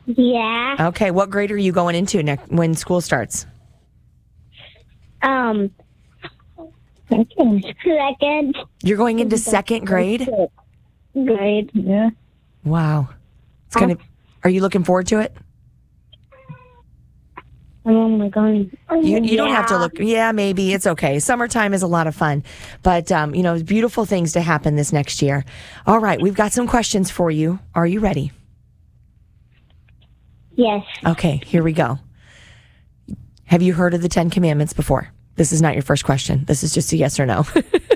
Yeah. Okay, what grade are you going into when school starts? Second. You're going into second grade? Grade, yeah. Wow. Are you looking forward to it? I'm only going. You don't have to look. Yeah, maybe. It's okay. Summertime is a lot of fun. But, beautiful things to happen this next year. All right, we've got some questions for you. Are you ready? Yes. Okay, here we go. Have you heard of the 10 Commandments before? This is not your first question. This is just a yes or no.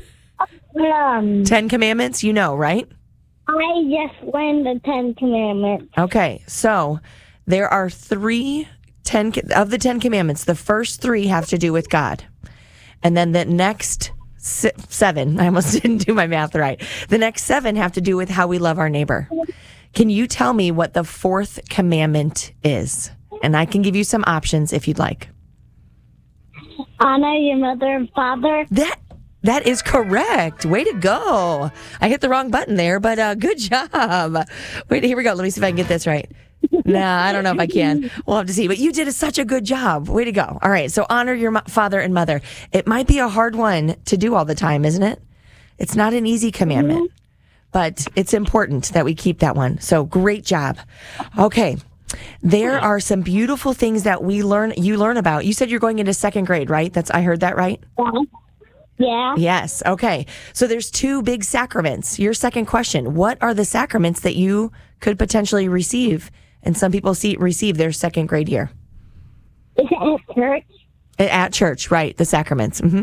10 Commandments, you know, right? I just learned the 10 Commandments. Okay, so there are of the 10 Commandments. The first 3 have to do with God. And then the next 7, I almost didn't do my math right. The next 7 have to do with how we love our neighbor. Can you tell me what the 4th commandment is? And I can give you some options if you'd like. Honor your mother and father. That is correct. Way to go. I hit the wrong button there, but good job. Wait, here we go. Let me see if I can get this right. Nah, I don't know if I can. We'll have to see. But you did such a good job. Way to go. All right. So honor your father and mother. It might be a hard one to do all the time, isn't it? It's not an easy commandment, but it's important that we keep that one. So great job. Okay. There are some beautiful things that you learn about. You said you're going into second grade, right? I heard that right? Yeah. Yes. Okay. So there's 2 big sacraments. Your second question, what are the sacraments that you could potentially receive? And some people receive their second grade year. Is it at church? At church, right. The sacraments. Mm-hmm.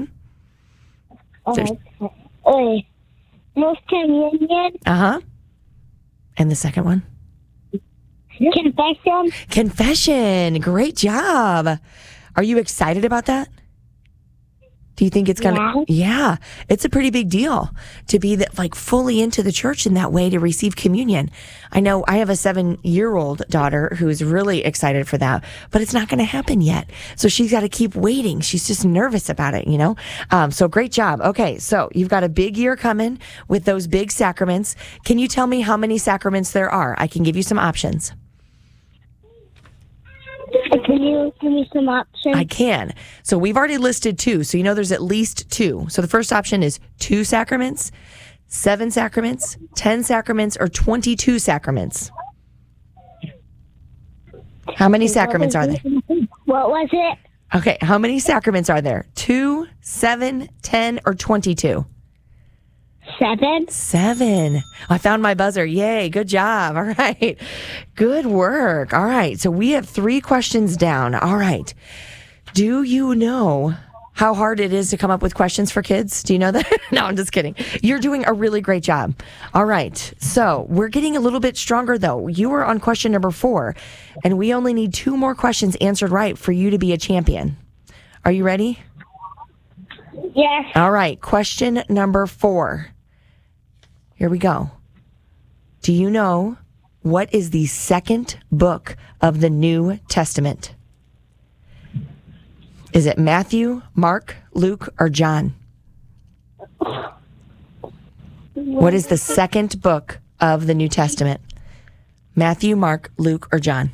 Most communion. Uh-huh. And the second one? Confession. Confession. Great job. Are you excited about that? Do you think it's gonna? Yeah, it's a pretty big deal to be fully into the church in that way to receive communion. I know I have a 7-year-old daughter who's really excited for that, but it's not going to happen yet. So she's got to keep waiting. She's just nervous about it, So great job. Okay, so you've got a big year coming with those big sacraments. Can you tell me how many sacraments there are? I can give you some options. Can you give me some options? I can. So we've already listed 2. So there's at least 2. So the first option is 2 sacraments, 7 sacraments, 10 sacraments, or 22 sacraments. How many sacraments are there? What was it? Okay, how many sacraments are there? 2, 7, 10, or 22? 7. 7. I found my buzzer. Yay. Good job. All right. Good work. All right. So we have 3 questions down. All right. Do you know how hard it is to come up with questions for kids? Do you know that? No, I'm just kidding. You're doing a really great job. All right. So we're getting a little bit stronger, though. You were on question number 4, and we only need 2 more questions answered right for you to be a champion. Are you ready? Yes. All right. Question number 4. Here we go. Do you know what is the second book of the New Testament? Is it Matthew, Mark, Luke, or John? What is the second book of the New Testament? Matthew, Mark, Luke, or John?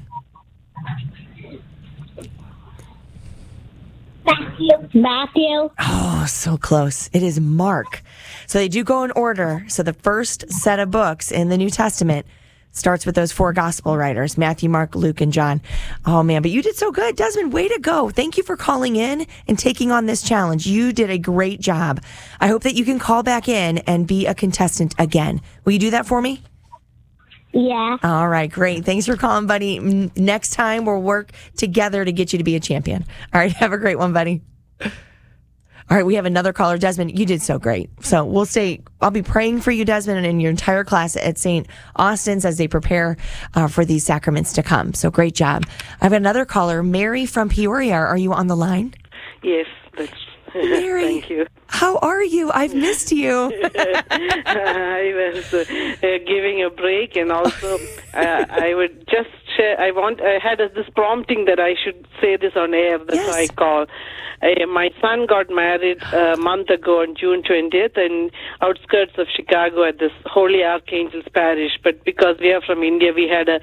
Matthew. Oh, so close. It is Mark. So they do go in order. So the first set of books in the New Testament starts with those 4 gospel writers, Matthew, Mark, Luke, and John. Oh, man, but you did so good. Desmond, way to go. Thank you for calling in and taking on this challenge. You did a great job. I hope that you can call back in and be a contestant again. Will you do that for me? Yeah. All right, great. Thanks for calling, buddy. Next time, we'll work together to get you to be a champion. All right, have a great one, buddy. All right, we have another caller. Desmond, you did so great. So I'll be praying for you, Desmond, and your entire class at St. Austin's as they prepare for these sacraments to come. So great job. I have another caller, Mary from Peoria. Are you on the line? Yes, that's Mary, thank you. How are you? I've missed you. I was giving a break, and also I would just share. I had this prompting that I should say this on air. That's Yes. why I call. My son got married a month ago on June 20th in outskirts of Chicago at this Holy Archangel's Parish. But because we are from India, we had a